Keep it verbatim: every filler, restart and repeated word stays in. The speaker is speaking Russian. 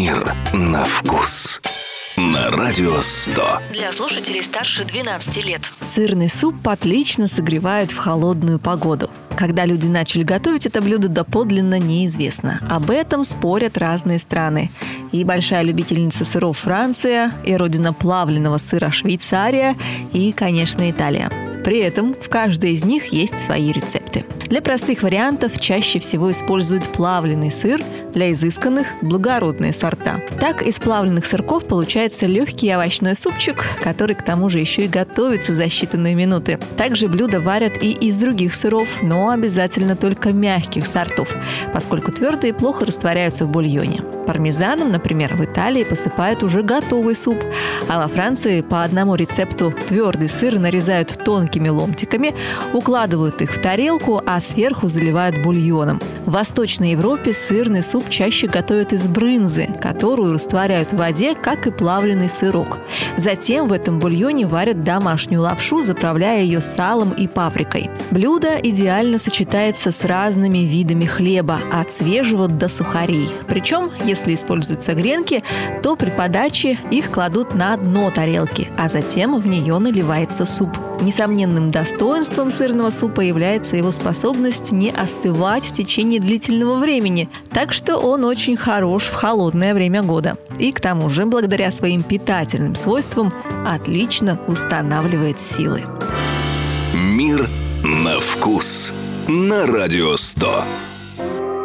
Мир на вкус. На радио сто. Для слушателей старше двенадцати лет. Сырный суп отлично согревает в холодную погоду. Когда люди начали готовить это блюдо, доподлинно неизвестно. Об этом спорят разные страны. И большая любительница сыров Франция, и родина плавленного сыра Швейцария, и, конечно, Италия. При этом в каждой из них есть свои рецепты. Для простых вариантов чаще всего используют плавленый сыр, для изысканных – благородные сорта. Так из плавленных сырков получается легкий овощной супчик, который к тому же еще и готовится за считанные минуты. Также блюда варят и из других сыров, но обязательно только мягких сортов, поскольку твердые плохо растворяются в бульоне. Пармезаном, например, в Италии посыпают уже готовый суп, а во Франции по одному рецепту твердый сыр нарезают тонкими ломтиками, укладывают их в тарелку, а сверху заливают бульоном. В Восточной Европе сырный суп чаще готовят из брынзы, которую растворяют в воде, как и плавленый сырок. Затем в этом бульоне варят домашнюю лапшу, заправляя ее салом и паприкой. Блюдо идеально сочетается с разными видами хлеба, от свежего до сухарей. Причем, если используются гренки, то при подаче их кладут на дно тарелки, а затем в нее наливается суп. Несомненным достоинством сырного супа является его способность не остывать в течение длительного времени, так что он очень хорош в холодное время года. И к тому же, благодаря своим питательным свойствам, отлично устанавливает силы. Мир на вкус. На радио сто.